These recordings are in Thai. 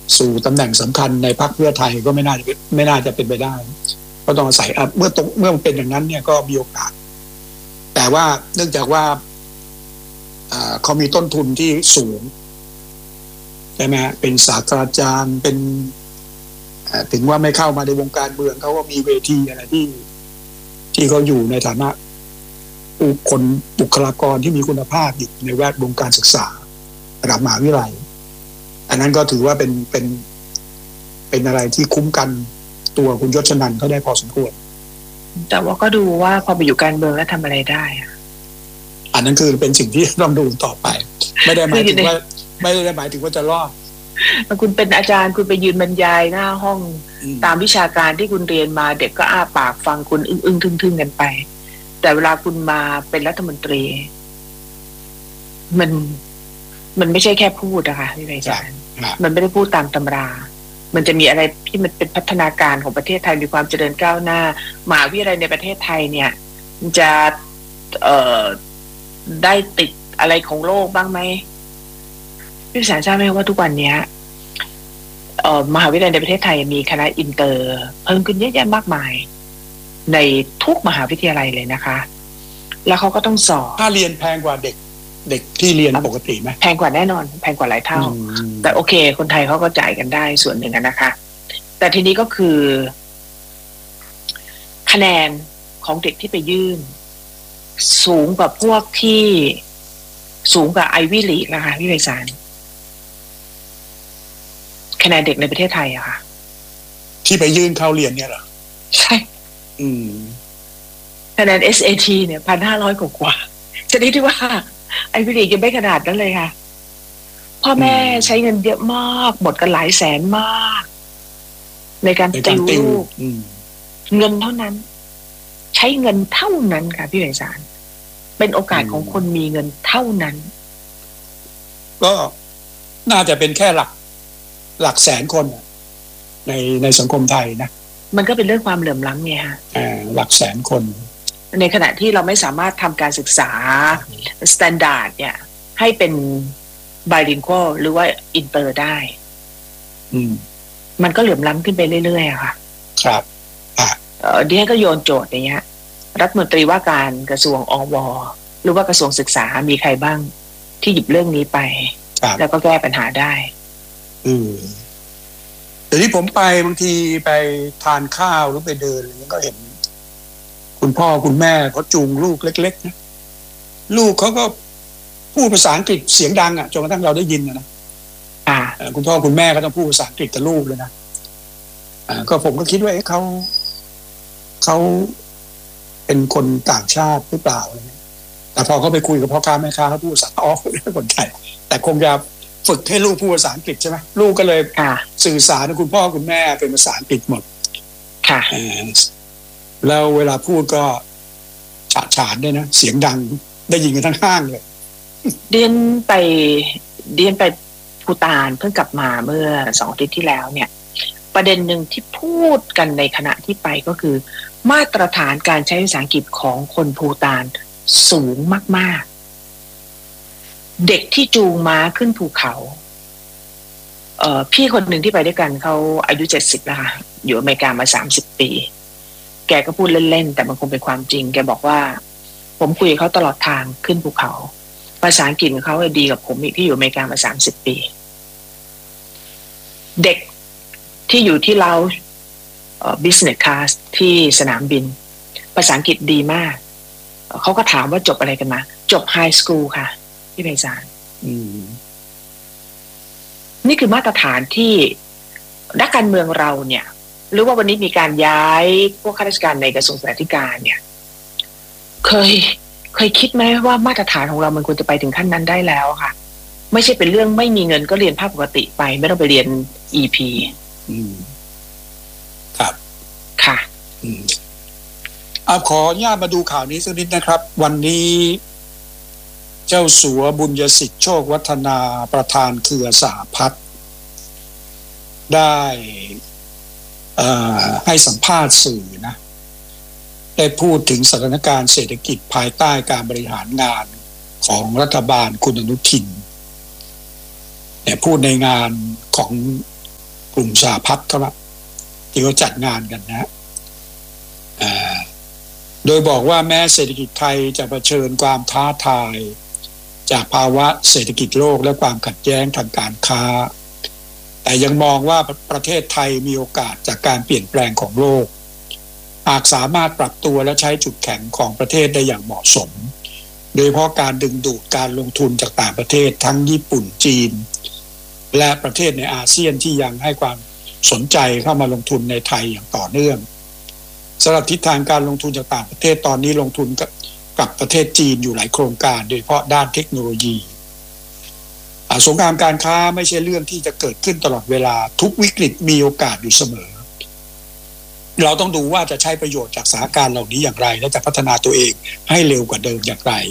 สู่ตำแหน่งสำคัญในพรรคเพื่อไทยก็ไม่น่าจะเป็นไปได้ก็ต้องอาศัยเมื่อมันเป็นอย่างนั้นเนี่ยก็มีโอกาสแต่ว่าเนื่องจากว่าเขามีต้นทุนที่สูงใช่ไหมเป็นศาสตราจารย์เป็นถึงว่าไม่เข้ามาในวงการเมืองเขาก็มีเวทีอะไรที่เขาอยู่ในฐานะบุคลากรที่มีคุณภาพอยู่ในแวดวงการศึกษาระดับมหาวิทยาลัยอันนั้นก็ถือว่าเป็นอะไรที่คุ้มกันตัวคุณยศนันท์เขาได้พอสมควรแต่ว่าก็ดูว่าพอไปอยู่การเมืองแล้วทำอะไรได้อันนั้นคือเป็นสิ่งที่ต้องดูต่อไปไม่ได้หมายถึงว่าจะรอดคุณเป็นอาจารย์คุณไปยืนบรรยายหน้าห้องตามวิชาการที่คุณเรียนมาเด็กก็อ้าปากฟังคุณอึ้งทึ่งกันไปแต่เวลาคุณมาเป็นรัฐมนตรีมันไม่ใช่แค่พูดนะคะพี่อาจารย์มันไม่ได้พูดตามตำรามันจะมีอะไรที่มันเป็นพัฒนาการของประเทศไทยมีความเจริญก้าวหน้ามหาวิทยาลัยในประเทศไทยเนี่ยจะได้ติดอะไรของโลกบ้างไหมพี่สารทราบไหมว่าทุกวันนี้มหาวิทยาลัยในประเทศไทยมีคณะอินเตอร์เพิ่มขึ้นเยอะแยะมากมายในทุกมหาวิทยาลัยเลยนะคะแล้วเขาก็ต้องสอบค่าเรียนแพงกว่าเด็กที่เรียนปกติไหมแพงกว่าแน่นอนแพงกว่าหลายเท่าแต่โอเคคนไทยเขาก็จ่ายกันได้ส่วนหนึ่งนะคะแต่ทีนี้ก็คือคะแนนของเด็กที่ไปยื่นสูงกว่าพวกที่สูงกว่าไอวี่ลีกนะคะพี่ไพศาลคะแนนเด็กในประเทศไทยอะค่ะที่ไปยื่นเข้าเรียนเนี่ยเหรอใช่คะแนน SAT เนี่ย 1,500 กว่าชนิดที่ว่าไอวี่ลีกยังไม่ขนาดนั้นเลยค่ะพ่อแม่ใช้เงินเยอะมากหมดกันหลายแสนมากในการติวลูกเงินเท่านั้นใช้เงินเท่านั้นค่ะพี่ไพศาลเป็นโอกาสของคนมีเงินเท่านั้นก็น่าจะเป็นแค่หลักแสนคนในสังคมไทยนะมันก็เป็นเรื่องความเหลื่อมล้ำไงฮะหลักแสนคนในขณะที่เราไม่สามารถทำการศึกษาสแตนดาร์ดเนี่ยให้เป็นไบลิงกัลหรือว่าอินเตอร์ได้มันก็เหลื่อมล้ำขึ้นไปเรื่อยๆอะค่ะครับดิฉันก็โยนโจทย์อย่างเงี้ยรัฐมนตรีว่าการกระทรวงอวหรือว่ากระทรวงศึกษามีใครบ้างที่หยิบเรื่องนี้ไปแล้วก็แก้ปัญหาได้เดี๋ยวนี้ผมไปบางทีไปทานข้าวหรือไปเดินอะไรเงี้ยก็เห็นคุณพ่อคุณแม่เขาจูงลูกเล็กๆนะลูกเขาก็พูดภาษาอังกฤษเสียงดังจนกระทั่งเราได้ยินนะคุณพ่อคุณแม่ก็ต้องพูดภาษาอังกฤษกับลูกเลยนะก็ผมก็คิดว่าเขาเป็นคนต่างชาติหรือเปล่าอะไรเงี้ยแต่พอเขาไปคุยกับพ่อค้าแม่ค้าเขาพูดภาษาคนไทยแต่คงจะฝึกให้ลูกพูดภาษาอังกฤษใช่ไหมลูกก็เลยสื่อสารกับคุณพ่อคุณแม่เป็นภาษาอังกฤษหมดค่ะแล้วเวลาพูดก็ฉานด้วยนะเสียงดังได้ยินกันทั้งห้างเลยเดียนไปภูฏานเพิ่งกลับมาเมื่อ2 อาทิตย์ที่แล้วเนี่ยประเด็นหนึ่งที่พูดกันในขณะที่ไปก็คือมาตรฐานการใช้ภาษาอังกฤษของคนภูฏานสูงมากๆเด็กที่จูงม้าขึ้นภูเขาพี่คนหนึ่งที่ไปด้วยกันเขาอายุ70แล้วค่ะอยู่อเมริกามา30 ปีแกก็พูดเล่นๆแต่มันคงเป็นความจริงแกบอกว่าผมคุยกับเขาตลอดทางขึ้นภูเขาภาษาอังกฤษของเขาดีกับผมอีกที่อยู่อเมริกามา30 ปีเด็กที่อยู่ที่เราbusiness class ที่สนามบินภาษาอังกฤษดีมากเขาก็ถามว่าจบอะไรกันมาจบไฮสคูลค่ะพี่ไพศาลนี่คือมาตรฐานที่นักการเมืองเราเนี่ยหรือว่าวันนี้มีการย้ายพวกข้าราชการในกระทรวงศึกษาธิการเนี่ยเคยคิดไหมว่ามาตรฐานของเรามันควรจะไปถึงขั้นนั้นได้แล้วค่ะไม่ใช่เป็นเรื่องไม่มีเงินก็เรียนภาคปกติไปไม่ต้องไปเรียน EP ครับค่ะขออนุญาตมาดูข่าวนี้สักนิดนะครับวันนี้เจ้าสัวบุญยสิทธิ์โชควัฒนาประธานเครือสหพัฒน์ได้ให้สัมภาษณ์สื่อนะได้พูดถึงสถานการณ์เศรษฐกิจภายใต้การบริหารงานของรัฐบาลคุณอนุทินเนี่ยพูดในงานของลุ่มสหพัฒน์เขาละที่เขาจัดงานกันนะโดยบอกว่าแม้เศรษฐกิจไทยจะเผชิญความท้าทายจากภาวะเศรษฐกิจโลกและความขัดแย้งทางการค้าแต่ยังมองว่าประเทศไทยมีโอกาสจากการเปลี่ยนแปลงของโลกหากสามารถปรับตัวและใช้จุดแข็งของประเทศได้อย่างเหมาะสมโดยเฉพาะการดึงดูดการลงทุนจากต่างประเทศทั้งญี่ปุ่นจีนและประเทศในอาเซียนที่ยังให้ความสนใจเข้ามาลงทุนในไทยอย่างต่อเนื่องสำหรับทิศทางการลงทุนจากต่างประเทศตอนนี้ลงทุนกับประเทศจีนอยู่หลายโครงการโดยเฉพาะด้านเทคโนโลยีสงครามการค้าไม่ใช่เรื่องที่จะเกิดขึ้นตลอดเวลาทุกวิกฤตมีโอกาสอยู่เสมอเราต้องดูว่าจะใช้ประโยชน์จากสถานการณ์เหล่านี้อย่างไรและจะพัฒนาตัวเองให้เร็วกว่าเดิมอย่างไร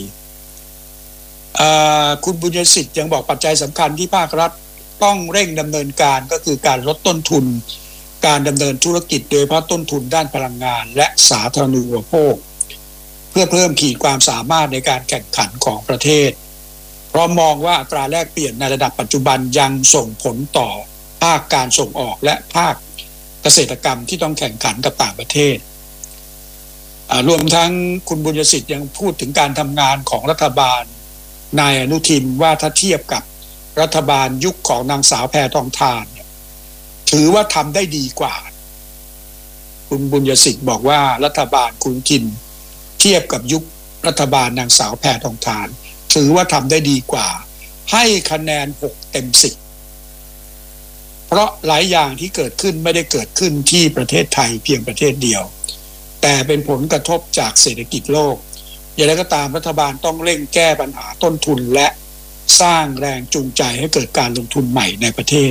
คุณบุญยสิทธิ์ยังบอกปัจจัยสำคัญที่ภาครัฐต้องเร่งดำเนินการก็คือการลดต้นทุนการดำเนินธุรกิจโดยเฉพาะต้นทุนด้านพลังงานและสาธารณูปโภคเพื่อเพิ่มขีดความสามารถในการแข่งขันของประเทศเพราะมองว่าอัตราแลกเปลี่ยนในระดับปัจจุบันยังส่งผลต่อภาคการส่งออกและภาคเกษตรกรรมที่ต้องแข่งขันกับต่างประเทศรวมทั้งคุณบุญยสิทธิ์ยังพูดถึงการทำงานของรัฐบาลนายอนุทินว่าถ้าเทียบกับรัฐบาลยุคของนางสาวแพทองธารถือว่าทำได้ดีกว่าคุณบุญยสิทธิ์บอกว่ารัฐบาลคุณอนุทินเทียบกับยุครัฐบาลนางสาวแพทองธารถือว่าทำได้ดีกว่าให้คะแนน6 เต็ม 10เพราะหลายอย่างที่เกิดขึ้นไม่ได้เกิดขึ้นที่ประเทศไทยเพียงประเทศเดียวแต่เป็นผลกระทบจากเศรษฐกิจโลกอย่างไรก็ตามรัฐบาลต้องเร่งแก้ปัญหาต้นทุนและสร้างแรงจูงใจให้เกิดการลงทุนใหม่ในประเทศ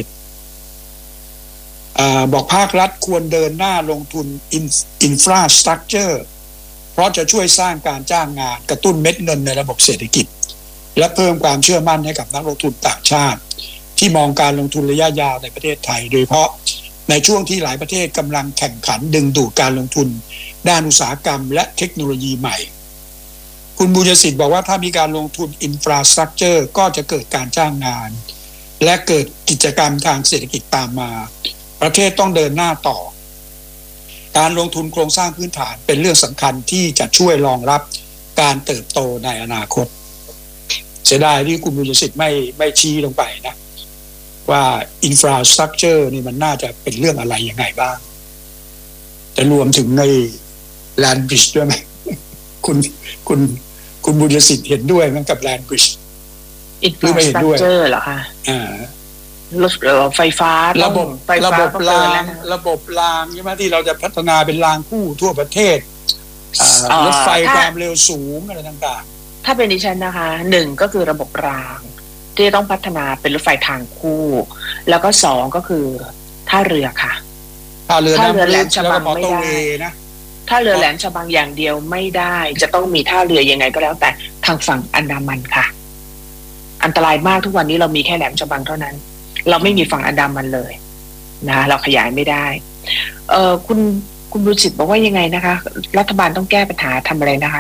บอกภาครัฐควรเดินหน้าลงทุนอินฟราสตรัคเจอร์เพราะจะช่วยสร้างการจ้างงานกระตุ้นเม็ดเงินในระบบเศรษฐกิจและเพิ่มความเชื่อมั่นให้กับนักลงทุนต่างชาติที่มองการลงทุนระยะยาวในประเทศไทยโดยเฉพาะในช่วงที่หลายประเทศกำลังแข่งขันดึงดูดการลงทุนด้านอุตสาหกรรมและเทคโนโลยีใหม่คุณบุญยสิทธิ์บอกว่าถ้ามีการลงทุนอินฟราสตรัคเจอร์ก็จะเกิดการจ้างงานและเกิดกิจกรรมทางเศรษฐกิจตามมาประเทศต้องเดินหน้าต่อการลงทุนโครงสร้างพื้นฐานเป็นเรื่องสำคัญที่จะช่วยรองรับการเติบโตในอนาคตเสียดายที่คุณบุญยสิทธิ์ไม่ชี้ลงไปนะว่าอินฟราสตรัคเจอร์นี่มันน่าจะเป็นเรื่องอะไรยังไงบ้างจะรวมถึงในแลนด์บริดจ์ด้วยไหมคุณบุญยสิทธิ์เห็นด้วยมั้ยกับแลนด์บริดจ์อินฟราสตรัคเจอร์เหรอคะรถไฟฟ้าระบบรางใช่ไหมที่เราจะพัฒนาเป็นรางคู่ทั่วประเทศรถไฟความเร็วสูงอะไรต่างๆถ้าเป็นดิฉันนะคะ1ก็คือระบบรางที่ต้องพัฒนาเป็นรถไฟทางคู่แล้วก็2ก็คือท่าเรือค่ะท่าเรือแหลมฉบังไม่ได้นะท่าเรือแหลมฉบังอย่างเดียวไม่ได้จะต้องมีท่าเรือยังไงก็แล้วแต่ทางฝั่งอันดามันค่ะอันตรายมากทุกวันนี้เรามีแค่แหลมฉบังเท่านั้นเราไม่มีฝั่งอันดามันเลยนะเราขยายไม่ได้คุณบุญสิทธิ์บอกว่ายังไงนะคะรัฐบาลต้องแก้ปัญหาทำอะไรนะคะ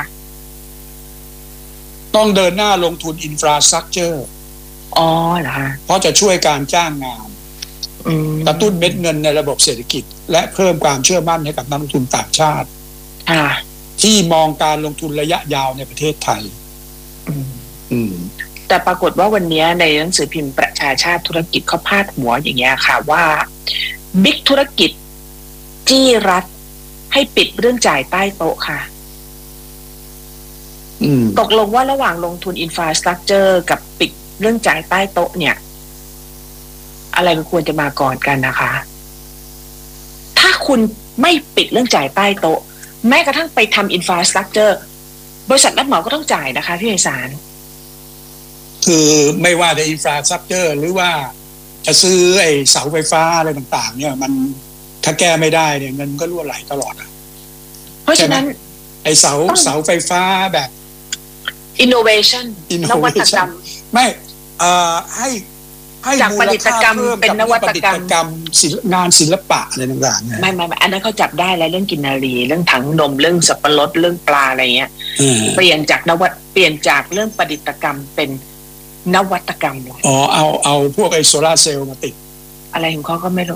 ต้องเดินหน้าลงทุนอินฟราสตรัคเจอร์เหรอคะเพราะจะช่วยการจ้างงานกระตุ้นเม็ดเงินในระบบเศรษฐกิจและเพิ่มความเชื่อมั่นให้กับนักลงทุนต่างชาติที่มองการลงทุนระยะยาวในประเทศไทยแต่ปรากฏว่าวันนี้ในหนังสือพิมพ์ประชาชาติธุรกิจเขาพาดหัวอย่างเงี้ยค่ะว่าบิ๊กธุรกิจจี้รัฐให้ปิดเรื่องจ่ายใต้โต๊ะค่ะตกลงว่าระหว่างลงทุนอินฟราสตรัคเจอร์กับปิดเรื่องจ่ายใต้โต๊ะเนี่ยอะไรมันควรจะมาก่อนกันนะคะถ้าคุณไม่ปิดเรื่องจ่ายใต้โต๊ะแม้กระทั่งไปทำอินฟราสตรัคเจอร์บริษัทรับเหมาก็ต้องจ่ายนะคะพี่ไพศาลคือไม่ว่าจะอินฟราสตรัคเจอร์หรือว่าจะซื้อไอ้เสาไฟฟ้าอะไรต่างๆเนี่ยมันถ้าแก้ไม่ได้เนี่ยเงินก็รั่วไหลตลอดเพราะฉะนั้นไอ้เสาไฟฟ้าแบบ innovation นวัตกรรมไม่ให้จากประดิษฐกรรมเป็นนวัตกรรมงานศิลปะอะไรต่างๆเนี่ยไม่อันนั้นเขาจับได้แล้วเรื่องกินนารีเรื่องถังนมเรื่องสับปะรดเรื่องปลาอะไรเงี้ยเปลี่ยนจากเรื่องประดิษฐกรรมเป็นนวัตกรรมเลยเอาพวกไอ้โซล่าเซลล์มาติดอะไรของเขาก็ไม่รู้